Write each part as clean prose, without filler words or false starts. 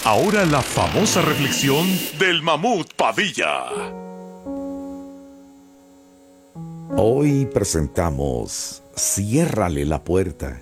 Ahora la famosa reflexión del Mamut Padilla. Hoy presentamos Ciérrale la puerta.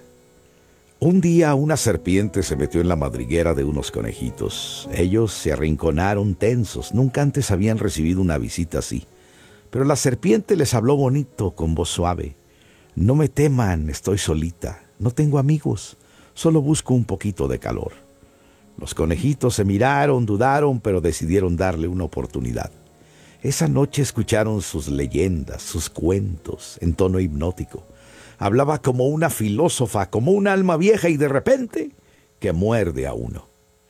Un día una serpiente se metió en la madriguera de unos conejitos. Ellos se arrinconaron tensos, nunca antes habían recibido una visita así. Pero la serpiente les habló bonito, con voz suave. No me teman, estoy solita, no tengo amigos, solo busco un poquito de calor. Los conejitos se miraron, dudaron, pero decidieron darle una oportunidad. Esa noche escucharon sus leyendas, sus cuentos, en tono hipnótico. Hablaba como una filósofa, como un alma vieja y de repente que muerde a uno.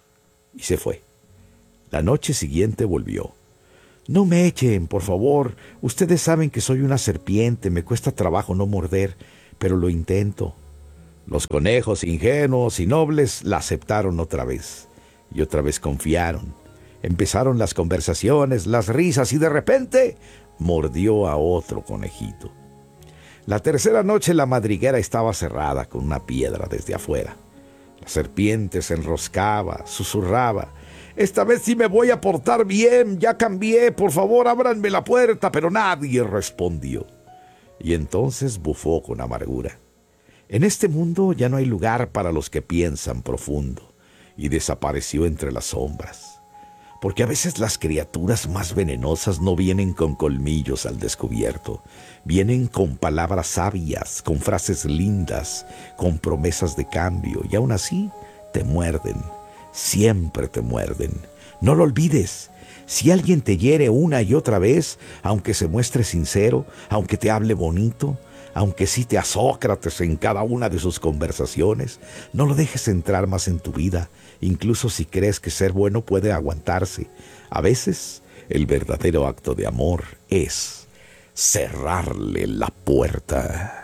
Y se fue. La noche siguiente volvió. No me echen, por favor. Ustedes saben que soy una serpiente, me cuesta trabajo no morder, pero lo intento. Los conejos ingenuos y nobles la aceptaron otra vez. Y otra vez confiaron. Empezaron las conversaciones, las risas y de repente mordió a otro conejito. La tercera noche la madriguera estaba cerrada con una piedra desde afuera. La serpiente se enroscaba, susurraba. Esta vez sí me voy a portar bien, ya cambié, por favor ábranme la puerta, pero nadie respondió. Y entonces bufó con amargura. En este mundo ya no hay lugar para los que piensan profundo, y desapareció entre las sombras. Porque a veces las criaturas más venenosas no vienen con colmillos al descubierto, vienen con palabras sabias, con frases lindas, con promesas de cambio, y aún así te muerden, siempre te muerden. No lo olvides. Si alguien te hiere una y otra vez, aunque se muestre sincero, aunque te hable bonito, aunque cite a Sócrates en cada una de sus conversaciones, no lo dejes entrar más en tu vida, incluso si crees que ser bueno puede aguantarse. A veces, el verdadero acto de amor es cerrarle la puerta.